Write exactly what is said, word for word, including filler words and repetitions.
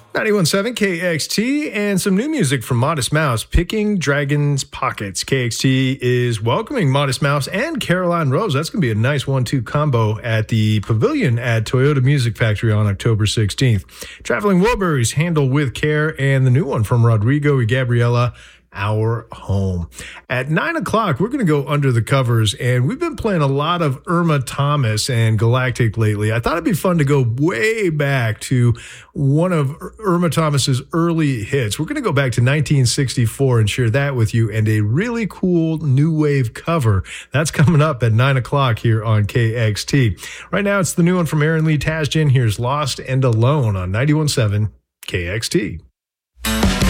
ninety-one point seven K X T and some new music from Modest Mouse, Picking Dragon's Pockets. K X T is welcoming Modest Mouse and Caroline Rose. That's going to be a nice one two combo at the Pavilion at Toyota Music Factory on October sixteenth. Traveling Wilburys, Handle with Care, and the new one from Rodrigo y Gabriela, Our Home. At nine o'clock, we're going to go under the covers, and we've been playing a lot of Irma Thomas and Galactic lately. I thought it'd be fun to go way back to one of Irma Thomas's early hits. We're going to go back to nineteen sixty-four and share that with you, and a really cool new wave cover. That's coming up at nine o'clock here on K X T. Right now, it's the new one from Aaron Lee Tasjan. Here's Lost and Alone on ninety-one point seven K X T.